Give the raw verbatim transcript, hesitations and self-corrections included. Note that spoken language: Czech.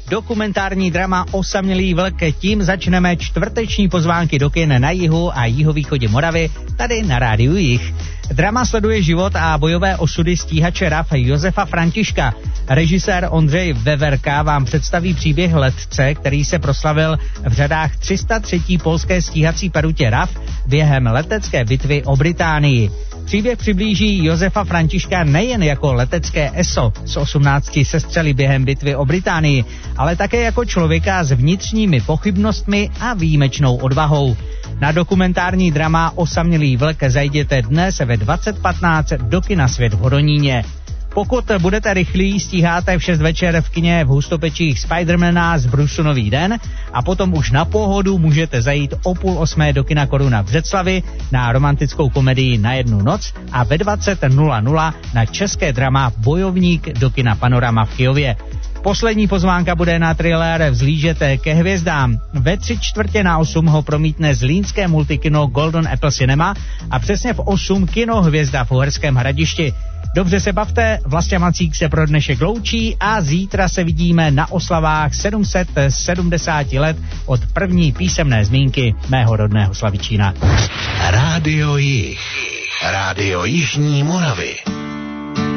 Dokumentární drama Osamělý vlk, tím začneme čtvrteční pozvánky do kin na jihu a jihovýchodě Moravy, tady na Rádiu Jih. Drama sleduje život a bojové osudy stíhače R A F Josefa Františka. Režisér Ondřej Veverka vám představí příběh letce, který se proslavil v řadách tři sta tři. polské stíhací perutě R A F během letecké bitvy o Británii. Příběh přiblíží Josefa Františka nejen jako letecké eso s osmnácti sestřely během bitvy o Británii, ale také jako člověka s vnitřními pochybnostmi a výjimečnou odvahou. Na dokumentární drama Osamělý vlk zajděte dnes ve dvacet patnáct do kina Svět v Hodoníně. Pokud budete rychlí, stíháte v šest večer v kině v Hustopečích Spidermana z Brusu Nový den a potom už na pohodu můžete zajít o půl osmé do kina Koruna v Břeclavi na romantickou komedii Na jednu noc a ve dvacet nula nula na české drama Bojovník do kina Panorama v Kyjově. Poslední pozvánka bude na thriller Vzlížete ke hvězdám. Ve tři čtvrtě na osm ho promítne zlínské multikino Golden Apple Cinema a přesně v osm kino Hvězda v Uherském Hradišti. Dobře se bavte, Vlastě Macík se pro dnešek loučí a zítra se vidíme na oslavách sedm set sedmdesát let od první písemné zmínky mého rodného Slavičína. Rádio Jih, Rádio Jižní Moravy.